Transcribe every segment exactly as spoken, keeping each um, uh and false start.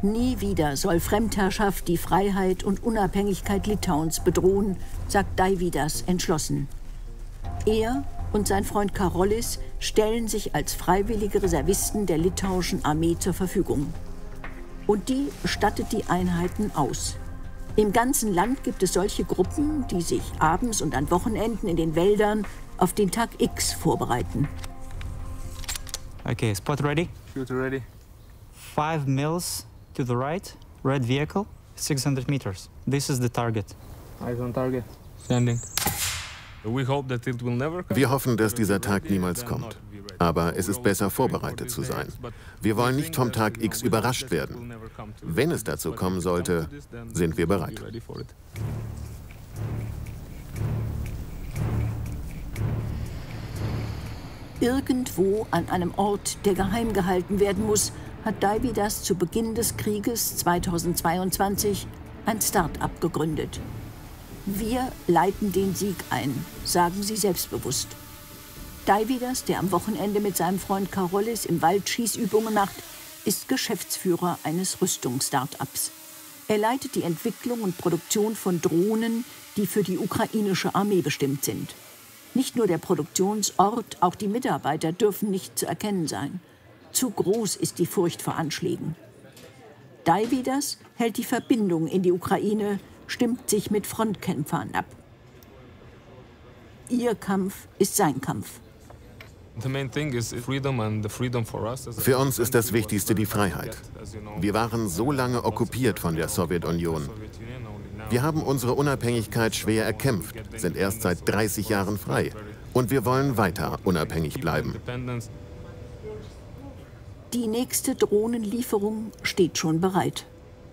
Nie wieder soll Fremdherrschaft die Freiheit und Unabhängigkeit Litauens bedrohen, sagt Deividas entschlossen. Er und sein Freund Karolis stellen sich als freiwillige Reservisten der litauischen Armee zur Verfügung. Und die stattet die Einheiten aus. Im ganzen Land gibt es solche Gruppen, die sich abends und an Wochenenden in den Wäldern auf den Tag X vorbereiten. Okay, spot ready? Shoot ready. Five mills to the right, red vehicle, six hundred meters. This is the target. Eyes on target. Standing. Wir hoffen, dass dieser Tag niemals kommt. Aber es ist besser, vorbereitet zu sein. Wir wollen nicht vom Tag X überrascht werden. Wenn es dazu kommen sollte, sind wir bereit. Irgendwo an einem Ort, der geheim gehalten werden muss, hat Deividas zu Beginn des Krieges zweitausendzweiundzwanzig ein Start-up gegründet. Wir leiten den Sieg ein, sagen sie selbstbewusst. Deividas, der am Wochenende mit seinem Freund Karolis im Wald Schießübungen macht, ist Geschäftsführer eines Rüstungs-Start-ups. Er leitet die Entwicklung und Produktion von Drohnen, die für die ukrainische Armee bestimmt sind. Nicht nur der Produktionsort, auch die Mitarbeiter dürfen nicht zu erkennen sein. Zu groß ist die Furcht vor Anschlägen. Deividas hält die Verbindung in die Ukraine, stimmt sich mit Frontkämpfern ab. Ihr Kampf ist sein Kampf. Für uns ist das Wichtigste die Freiheit. Wir waren so lange okkupiert von der Sowjetunion. Wir haben unsere Unabhängigkeit schwer erkämpft, sind erst seit dreißig Jahren frei. Und wir wollen weiter unabhängig bleiben. Die nächste Drohnenlieferung steht schon bereit.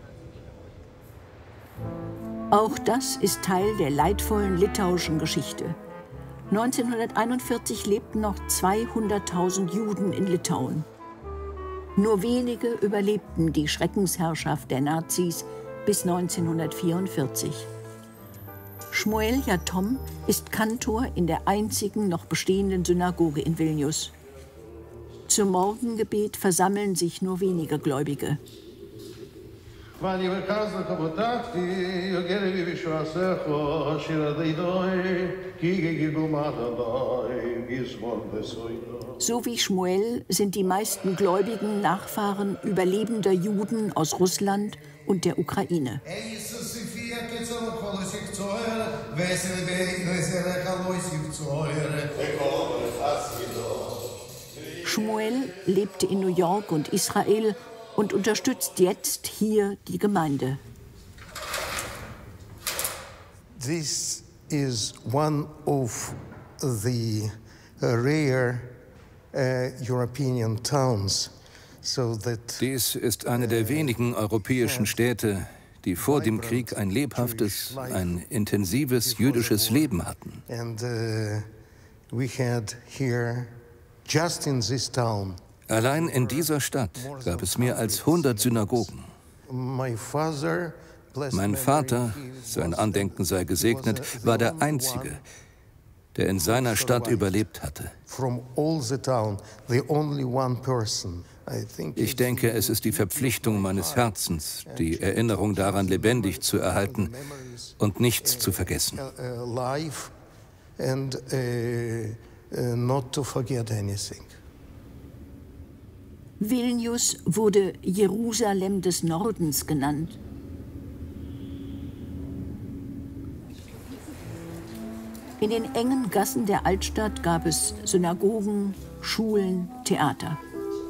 Auch das ist Teil der leidvollen litauischen Geschichte. neunzehnhunderteinundvierzig lebten noch zweihunderttausend Juden in Litauen. Nur wenige überlebten die Schreckensherrschaft der Nazis bis neunzehnhundertvierundvierzig. Shmuel Yatom ist Kantor in der einzigen noch bestehenden Synagoge in Vilnius. Zum Morgengebet versammeln sich nur wenige Gläubige. So wie Shmuel sind die meisten Gläubigen Nachfahren überlebender Juden aus Russland und der Ukraine. Shmuel lebte in New York und Israel und unterstützt jetzt hier die Gemeinde. This is one of the rare uh, European towns. So that, Dies ist eine der wenigen europäischen Städte, die vor dem Krieg ein lebhaftes, ein intensives jüdisches Leben hatten. And uh, we had here, just in this town, Allein in dieser Stadt gab es mehr als hundert Synagogen. Mein Vater, sein Andenken sei gesegnet, war der Einzige, der in seiner Stadt überlebt hatte. Ich denke, es ist die Verpflichtung meines Herzens, die Erinnerung daran lebendig zu erhalten und nichts zu vergessen. Vilnius wurde Jerusalem des Nordens genannt. In den engen Gassen der Altstadt gab es Synagogen, Schulen, Theater.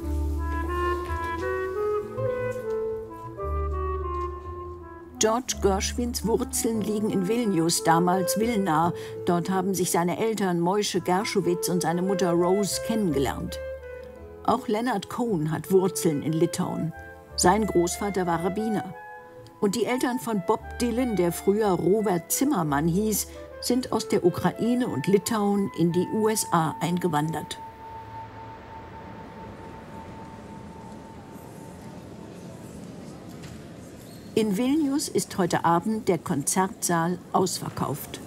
George Gershwins Wurzeln liegen in Vilnius, damals Wilna. Dort haben sich seine Eltern Moishe Gershowitz und seine Mutter Rose kennengelernt. Auch Leonard Cohen hat Wurzeln in Litauen. Sein Großvater war Rabbiner. Und die Eltern von Bob Dylan, der früher Robert Zimmermann hieß, sind aus der Ukraine und Litauen in die U S A eingewandert. In Vilnius ist heute Abend der Konzertsaal ausverkauft.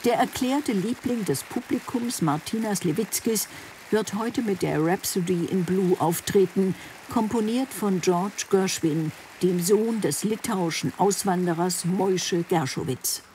Der erklärte Liebling des Publikums, Martynas Lewickis, wird heute mit der Rhapsody in Blue auftreten, komponiert von George Gershwin, dem Sohn des litauischen Auswanderers Moshe Dershowitz.